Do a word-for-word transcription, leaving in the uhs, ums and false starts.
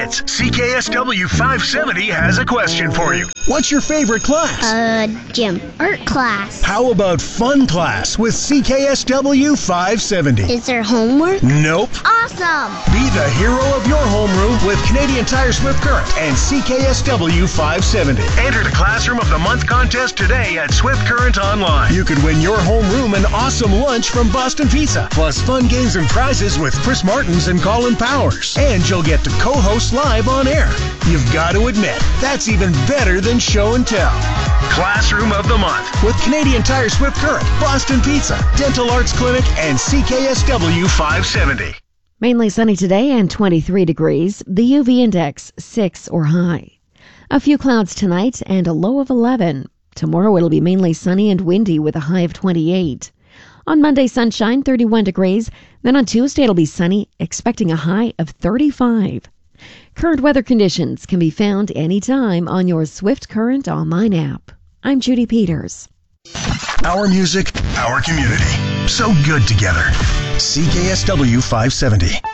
Science. C K S W five seventy has a question for you. What's your favorite class? Uh, gym. Art class. How about fun class with C K S W five seventy? Is there homework? Nope. Awesome! Be the hero of your homeroom with Canadian Tire Swift Current and C K S W five seventy. Enter the Classroom of the Month contest today at Swift Current Online. You could win your homeroom an awesome lunch from Boston Pizza, plus fun games and prizes with Chris Martins and Colin Powers. And you'll get to co-host live on air. You've got to admit, that's even better than show and tell. Classroom of the Month with Canadian Tire Swift Current, Boston Pizza, Dental Arts Clinic, and C K S W five seventy. Mainly sunny today and twenty-three degrees. The U V index six or high. A few clouds tonight and a low of eleven. Tomorrow it'll be mainly sunny and windy with a high of twenty-eight. On Monday, sunshine, thirty-one degrees. Then on Tuesday it'll be sunny, expecting a high of thirty-five. Current weather conditions can be found anytime on your Swift Current online app. I'm Judy Peters. Our music, our community. So good together. C K S W five seventy.